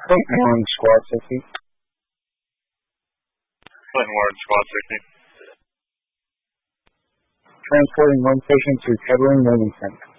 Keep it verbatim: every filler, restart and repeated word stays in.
Clinton Warren, Squad sixty. Clinton Warren, Squad sixty. Transporting one patient to Kettering, Wilmington.